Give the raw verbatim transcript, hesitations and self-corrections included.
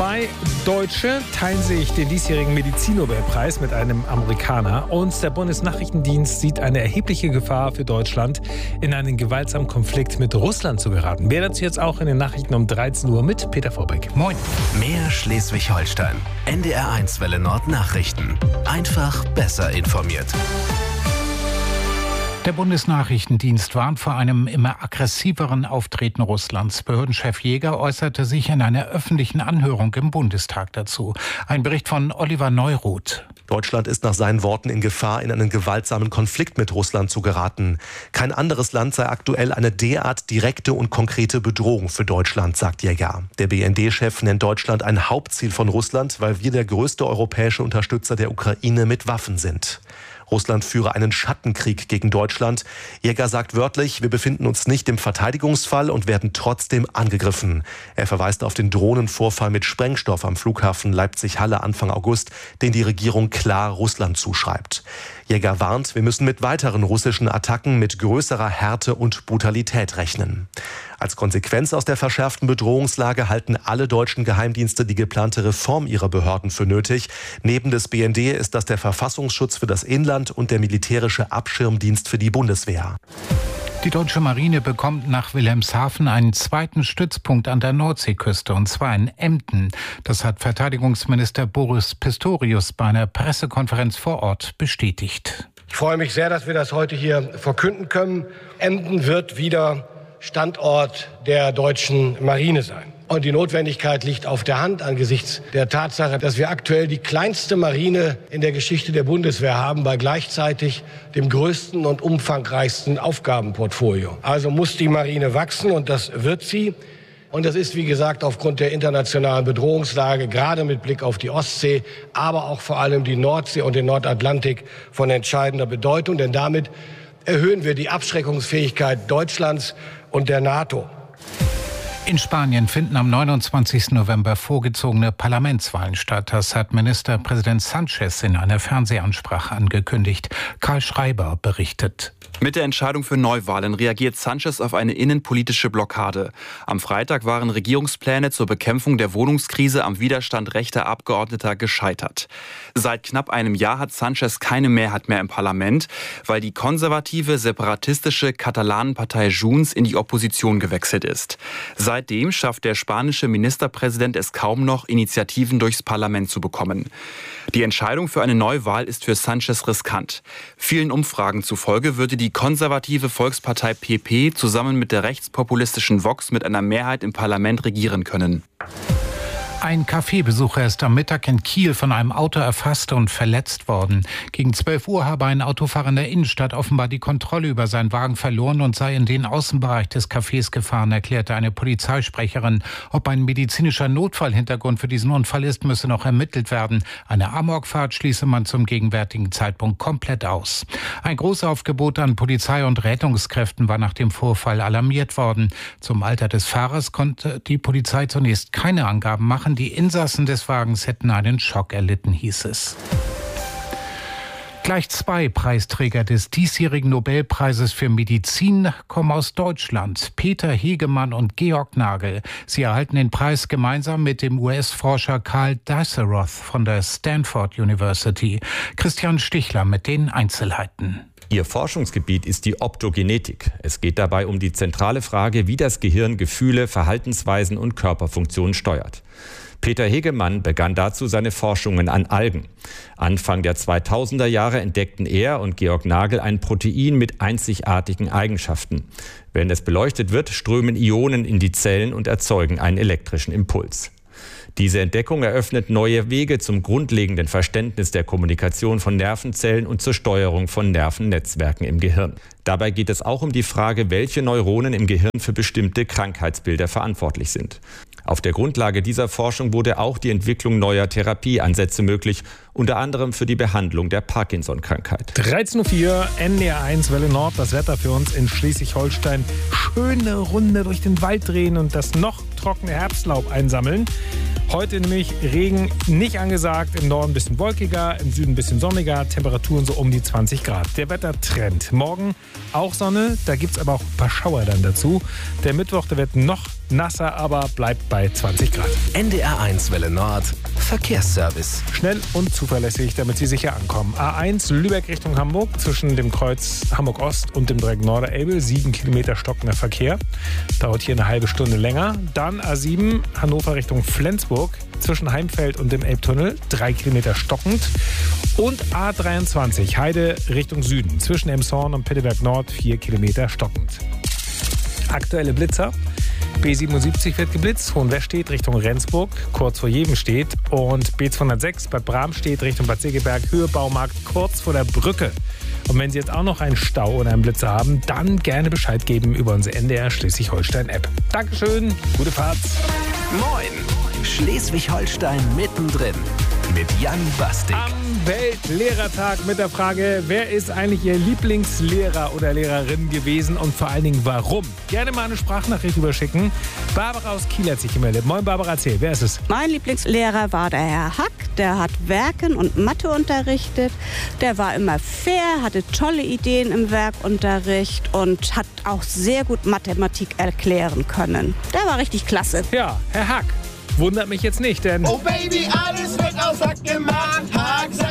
Zwei Deutsche teilen sich den diesjährigen Medizinnobelpreis mit einem Amerikaner. Und der Bundesnachrichtendienst sieht eine erhebliche Gefahr für Deutschland, in einen gewaltsamen Konflikt mit Russland zu geraten. Mehr dazu jetzt auch in den Nachrichten um dreizehn Uhr mit Peter Vorbeck. Moin. Mehr Schleswig-Holstein. N D R eins Welle Nord Nachrichten. Einfach besser informiert. Der Bundesnachrichtendienst warnt vor einem immer aggressiveren Auftreten Russlands. Behördenchef Jäger äußerte sich in einer öffentlichen Anhörung im Bundestag dazu. Ein Bericht von Oliver Neuroth. Deutschland ist nach seinen Worten in Gefahr, in einen gewaltsamen Konflikt mit Russland zu geraten. Kein anderes Land sei aktuell eine derart direkte und konkrete Bedrohung für Deutschland, sagt Jäger. Der B N D-Chef nennt Deutschland ein Hauptziel von Russland, weil wir der größte europäische Unterstützer der Ukraine mit Waffen sind. Russland führe einen Schattenkrieg gegen Deutschland. Jäger sagt wörtlich, wir befinden uns nicht im Verteidigungsfall und werden trotzdem angegriffen. Er verweist auf den Drohnenvorfall mit Sprengstoff am Flughafen Leipzig-Halle Anfang August, den die Regierung klar Russland zuschreibt. Jäger warnt, wir müssen mit weiteren russischen Attacken mit größerer Härte und Brutalität rechnen. Als Konsequenz aus der verschärften Bedrohungslage halten alle deutschen Geheimdienste die geplante Reform ihrer Behörden für nötig. Neben des B N D ist das der Verfassungsschutz für das Inland und der militärische Abschirmdienst für die Bundeswehr. Die deutsche Marine bekommt nach Wilhelmshaven einen zweiten Stützpunkt an der Nordseeküste, und zwar in Emden. Das hat Verteidigungsminister Boris Pistorius bei einer Pressekonferenz vor Ort bestätigt. Ich freue mich sehr, dass wir das heute hier verkünden können. Emden wird wieder Standort der deutschen Marine sein. Und die Notwendigkeit liegt auf der Hand angesichts der Tatsache, dass wir aktuell die kleinste Marine in der Geschichte der Bundeswehr haben, bei gleichzeitig dem größten und umfangreichsten Aufgabenportfolio. Also muss die Marine wachsen, und das wird sie. Und das ist, wie gesagt, aufgrund der internationalen Bedrohungslage, gerade mit Blick auf die Ostsee, aber auch vor allem die Nordsee und den Nordatlantik von entscheidender Bedeutung. Denn damit erhöhen wir die Abschreckungsfähigkeit Deutschlands und der NATO. In Spanien finden am neunundzwanzigsten November vorgezogene Parlamentswahlen statt. Das hat Ministerpräsident Sánchez in einer Fernsehansprache angekündigt. Karl Schreiber berichtet. Mit der Entscheidung für Neuwahlen reagiert Sánchez auf eine innenpolitische Blockade. Am Freitag waren Regierungspläne zur Bekämpfung der Wohnungskrise am Widerstand rechter Abgeordneter gescheitert. Seit knapp einem Jahr hat Sánchez keine Mehrheit mehr im Parlament, weil die konservative, separatistische Katalanenpartei Junts in die Opposition gewechselt ist. Seitdem schafft der spanische Ministerpräsident es kaum noch, Initiativen durchs Parlament zu bekommen. Die Entscheidung für eine Neuwahl ist für Sánchez riskant. Vielen Umfragen zufolge würde die konservative Volkspartei P P zusammen mit der rechtspopulistischen Vox mit einer Mehrheit im Parlament regieren können. Ein Kaffeebesucher ist am Mittag in Kiel von einem Auto erfasst und verletzt worden. Gegen zwölf Uhr habe ein Autofahrer in der Innenstadt offenbar die Kontrolle über seinen Wagen verloren und sei in den Außenbereich des Cafés gefahren, erklärte eine Polizeisprecherin. Ob ein medizinischer Notfallhintergrund für diesen Unfall ist, müsse noch ermittelt werden. Eine Amokfahrt schließe man zum gegenwärtigen Zeitpunkt komplett aus. Ein Großaufgebot an Polizei und Rettungskräften war nach dem Vorfall alarmiert worden. Zum Alter des Fahrers konnte die Polizei zunächst keine Angaben machen. Die Insassen des Wagens hätten einen Schock erlitten, hieß es. Gleich zwei Preisträger des diesjährigen Nobelpreises für Medizin kommen aus Deutschland. Peter Hegemann und Georg Nagel. Sie erhalten den Preis gemeinsam mit dem U S-Forscher Karl Diceroth von der Stanford University. Christian Stichler mit den Einzelheiten. Ihr Forschungsgebiet ist die Optogenetik. Es geht dabei um die zentrale Frage, wie das Gehirn Gefühle, Verhaltensweisen und Körperfunktionen steuert. Peter Hegemann begann dazu seine Forschungen an Algen. Anfang der zweitausender Jahre entdeckten er und Georg Nagel ein Protein mit einzigartigen Eigenschaften. Wenn es beleuchtet wird, strömen Ionen in die Zellen und erzeugen einen elektrischen Impuls. Diese Entdeckung eröffnet neue Wege zum grundlegenden Verständnis der Kommunikation von Nervenzellen und zur Steuerung von Nervennetzwerken im Gehirn. Dabei geht es auch um die Frage, welche Neuronen im Gehirn für bestimmte Krankheitsbilder verantwortlich sind. Auf der Grundlage dieser Forschung wurde auch die Entwicklung neuer Therapieansätze möglich, unter anderem für die Behandlung der Parkinson-Krankheit. dreizehn Uhr vier, N D R eins Welle Nord, das Wetter für uns in Schleswig-Holstein. Schöne Runde durch den Wald drehen und das noch trockene Herbstlaub einsammeln. Heute nämlich Regen nicht angesagt, im Norden ein bisschen wolkiger, im Süden ein bisschen sonniger, Temperaturen so um die zwanzig Grad. Der Wettertrend. Morgen auch Sonne, da gibt es aber auch ein paar Schauer dann dazu. Der Mittwoch, der wird noch nasser, aber bleibt bei zwanzig Grad. N D R eins Welle Nord, Verkehrsservice. Schnell und zuverlässig, damit Sie sicher ankommen. A eins Lübeck Richtung Hamburg, zwischen dem Kreuz Hamburg-Ost und dem Dreieck Norderelbe, sieben Kilometer stockender Verkehr. Dauert hier eine halbe Stunde länger. Dann A sieben Hannover Richtung Flensburg, zwischen Heimfeld und dem Elbtunnel, drei Kilometer stockend. Und A dreiundzwanzig Heide Richtung Süden, zwischen Emshorn und Pitteberg Nord, vier Kilometer stockend. Aktuelle Blitzer. B siebenundsiebzig wird geblitzt, Hohenwestedt Richtung Rendsburg, kurz vor Jevenstedt. Und B zweihundertsechs Bad Bramstedt Richtung Bad Segeberg, Höhe Baumarkt, kurz vor der Brücke. Und wenn Sie jetzt auch noch einen Stau oder einen Blitzer haben, dann gerne Bescheid geben über unsere N D R Schleswig-Holstein-App. Dankeschön, gute Fahrt. Moin, Schleswig-Holstein mittendrin mit Jan Bastik. Am Weltlehrertag mit der Frage, wer ist eigentlich Ihr Lieblingslehrer oder Lehrerin gewesen und vor allen Dingen warum? Gerne mal eine Sprachnachricht überschicken. Barbara aus Kiel hat sich gemeldet. Moin Barbara, erzähl, wer ist es? Mein Lieblingslehrer war der Herr Hack. Der hat Werken und Mathe unterrichtet. Der war immer fair, hatte tolle Ideen im Werkunterricht und hat auch sehr gut Mathematik erklären können. Der war richtig klasse. Ja, Herr Hack. Wundert mich jetzt nicht, denn... Oh Baby, alles wird aus Hack gemacht. Hack